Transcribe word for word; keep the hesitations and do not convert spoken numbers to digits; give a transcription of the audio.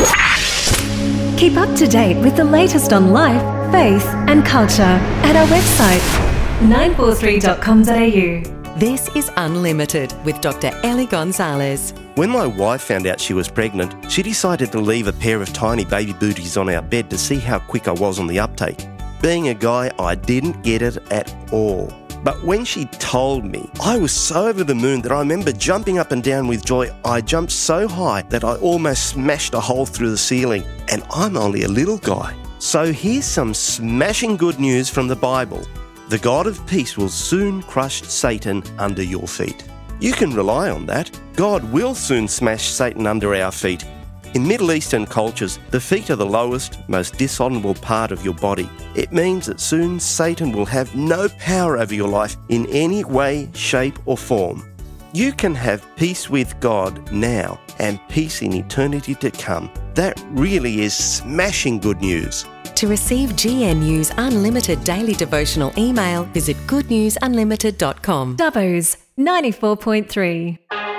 Keep up to date with the latest on life, faith and culture at our website nine four three dot com dot a u. This is Unlimited with Doctor Ellie Gonzalez. When my wife found out she was pregnant, she decided to leave a pair of tiny baby booties on our bed to see how quick I was on the uptake. Being a guy, I didn't get it at all. But when she told me, I was so over the moon that I remember jumping up and down with joy. I jumped so high that I almost smashed a hole through the ceiling. And I'm only a little guy. So here's some smashing good news from the Bible. The God of peace will soon crush Satan under your feet. You can rely on that. God will soon smash Satan under our feet. In Middle Eastern cultures, the feet are the lowest, most dishonourable part of your body. It means that soon Satan will have no power over your life in any way, shape or form. You can have peace with God now and peace in eternity to come. That really is smashing good news. To receive G N U's unlimited daily devotional email, visit good news unlimited dot com. Dubbo's ninety-four point three.